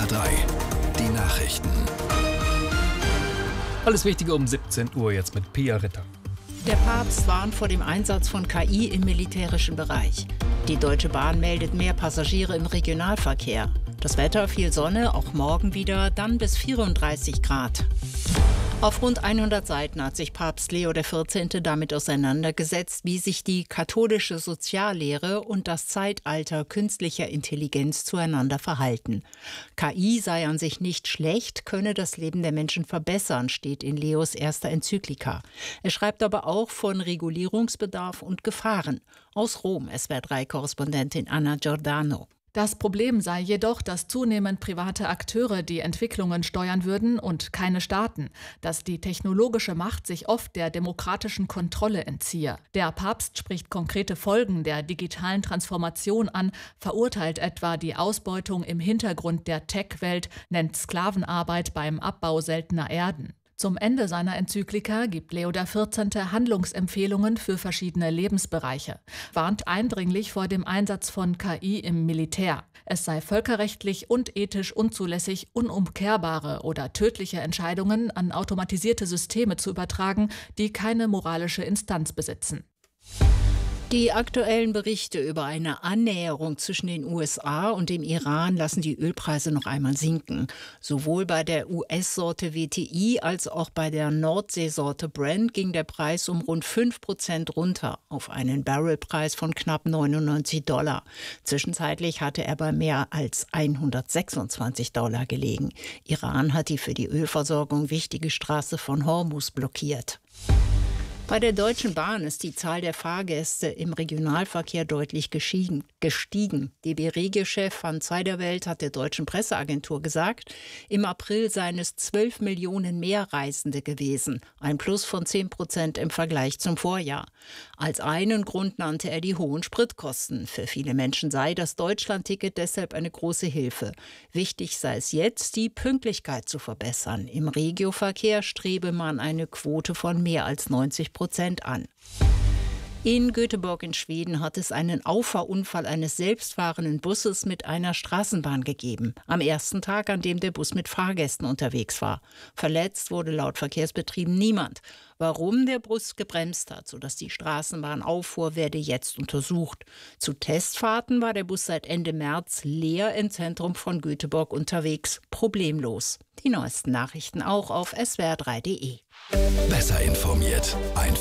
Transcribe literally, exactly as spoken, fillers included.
R drei, die Nachrichten. Alles Wichtige um siebzehn Uhr jetzt mit Pia Ritter. Der Papst warnt vor dem Einsatz von K I im militärischen Bereich. Die Deutsche Bahn meldet mehr Passagiere im Regionalverkehr. Das Wetter, viel Sonne, auch morgen wieder, dann bis vierunddreißig Grad. Auf rund hundert Seiten hat sich Papst Leo der vierzehnte damit auseinandergesetzt, wie sich die katholische Soziallehre und das Zeitalter künstlicher Intelligenz zueinander verhalten. K I sei an sich nicht schlecht, könne das Leben der Menschen verbessern, steht in Leos erster Enzyklika. Er schreibt aber auch von Regulierungsbedarf und Gefahren. Aus Rom, S W R drei Korrespondentin Anna Giordano. Das Problem sei jedoch, dass zunehmend private Akteure die Entwicklungen steuern würden und keine Staaten, dass die technologische Macht sich oft der demokratischen Kontrolle entziehe. Der Papst spricht konkrete Folgen der digitalen Transformation an, verurteilt etwa die Ausbeutung im Hintergrund der Tech-Welt, nennt Sklavenarbeit beim Abbau seltener Erden. Zum Ende seiner Enzyklika gibt Leo der vierzehnte Handlungsempfehlungen für verschiedene Lebensbereiche, warnt eindringlich vor dem Einsatz von K I im Militär. Es sei völkerrechtlich und ethisch unzulässig, unumkehrbare oder tödliche Entscheidungen an automatisierte Systeme zu übertragen, die keine moralische Instanz besitzen. Die aktuellen Berichte über eine Annäherung zwischen den U S A und dem Iran lassen die Ölpreise noch einmal sinken. Sowohl bei der U S-Sorte W T I als auch bei der Nordseesorte Brent ging der Preis um rund fünf Prozent runter auf einen Barrelpreis von knapp neunundneunzig Dollar. Zwischenzeitlich hatte er bei mehr als hundertsechsundzwanzig Dollar gelegen. Iran hat die für die Ölversorgung wichtige Straße von Hormuz blockiert. Bei der Deutschen Bahn ist die Zahl der Fahrgäste im Regionalverkehr deutlich gestiegen. D B Regio-Chef Van Zeiderwelt hat der deutschen Presseagentur gesagt, im April seien es zwölf Millionen mehr Reisende gewesen, ein Plus von zehn Prozent im Vergleich zum Vorjahr. Als einen Grund nannte er die hohen Spritkosten. Für viele Menschen sei das Deutschlandticket deshalb eine große Hilfe. Wichtig sei es jetzt, die Pünktlichkeit zu verbessern. Im Regioverkehr strebe man eine Quote von mehr als neunzig Prozent an. In Göteborg in Schweden hat es einen Auffahrunfall eines selbstfahrenden Busses mit einer Straßenbahn gegeben. Am ersten Tag, an dem der Bus mit Fahrgästen unterwegs war. Verletzt wurde laut Verkehrsbetrieben niemand. Warum der Bus gebremst hat, sodass die Straßenbahn auffuhr, werde jetzt untersucht. Zu Testfahrten war der Bus seit Ende März leer im Zentrum von Göteborg unterwegs. Problemlos. Die neuesten Nachrichten auch auf S W R drei punkt de. Besser informiert. Einfach